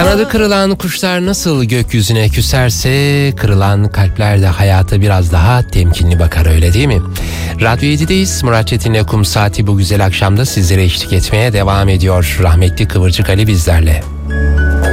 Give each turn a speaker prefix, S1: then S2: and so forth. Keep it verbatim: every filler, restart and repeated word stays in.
S1: Kanadı kırılan kuşlar nasıl gökyüzüne küserse kırılan kalpler de hayata biraz daha temkinli bakar, öyle değil mi? Radyo yedideyiz. Murat Çetin'le Kum Saati bu güzel akşamda sizlere eşlik etmeye devam ediyor. Rahmetli Kıvırcık Ali bizlerle.